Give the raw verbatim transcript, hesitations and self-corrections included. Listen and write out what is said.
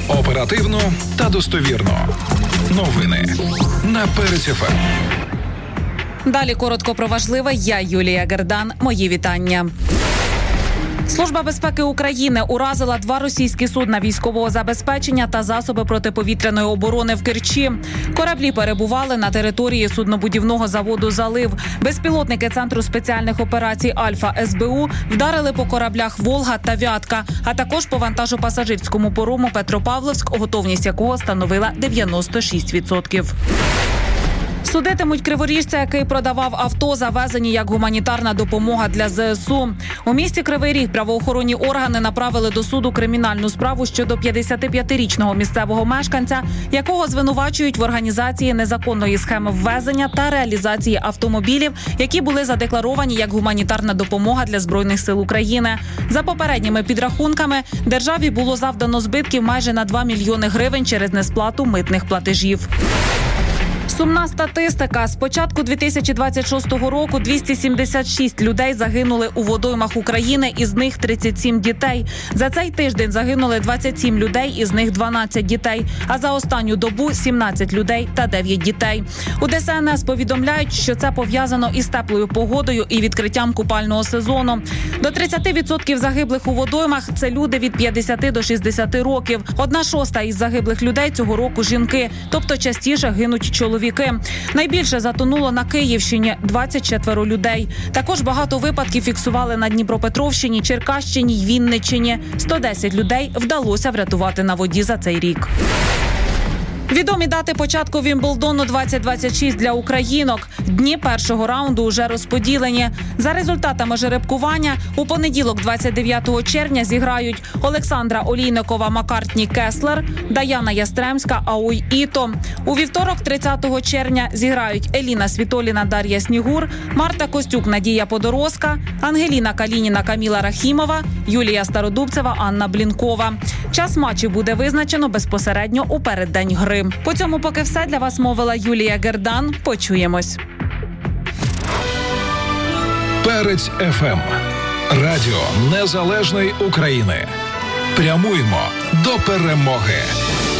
Оперативно та достовірно. Новини на Перець еф ем. Далі коротко про важливе. Я Юлія Гердан. Мої вітання. Служба безпеки України уразила два російські судна військового забезпечення та засоби протиповітряної оборони в Керчі. Кораблі перебували на території суднобудівного заводу «Залив». Безпілотники Центру спеціальних операцій «Альфа» ес бе у вдарили по кораблях «Волга» та «Вятка», а також по вантажопасажирському парому «Петропавловськ», готовність якого становила дев'яносто шість відсотків. Судитимуть криворіжця, який продавав авто, завезені як гуманітарна допомога для зе ес у. У місті Кривий Ріг правоохоронні органи направили до суду кримінальну справу щодо п'ятдесятип'ятирічного місцевого мешканця, якого звинувачують в організації незаконної схеми ввезення та реалізації автомобілів, які були задекларовані як гуманітарна допомога для Збройних сил України. За попередніми підрахунками, державі було завдано збитків майже на два мільйони гривень через несплату митних платежів. Сумна статистика. З початку дві тисячі двадцять шостого року двісті сімдесят шість людей загинули у водоймах України, із них тридцять сім дітей. За цей тиждень загинули двадцять сім людей, із них дванадцять дітей. А за останню добу сімнадцять людей та дев'ять дітей. У де ес ен ес повідомляють, що це пов'язано із теплою погодою і відкриттям купального сезону. До тридцять відсотків загиблих у водоймах – це люди від п'ятдесят до шістдесят років. Одна шоста із загиблих людей цього року – жінки, тобто частіше гинуть чоловіки. Найбільше затонуло на Київщині – двадцять четверо людей. Також багато випадків фіксували на Дніпропетровщині, Черкащині й Вінниччині. сто десять людей вдалося врятувати на воді за цей рік. Відомі дати початку Вімблдону двадцять двадцять шість для українок. Дні першого раунду уже розподілені. За результатами жеребкування у понеділок двадцять дев'ятого червня зіграють Олександра Олійникова, Маккартні Кеслер, Даяна Ястремська, Аой Іто. У вівторок тридцятого червня зіграють Еліна Світоліна, Дар'я Снігур, Марта Костюк, Надія Подорозька, Ангеліна Калініна, Каміла Рахімова, Юлія Стародубцева, Анна Блінкова. Час матчів буде визначено безпосередньо у переддень гри. По цьому поки все. Для вас мовила Юлія Гердан. Почуємось. Перець еф ем. Радіо Незалежної України. Прямуємо до перемоги.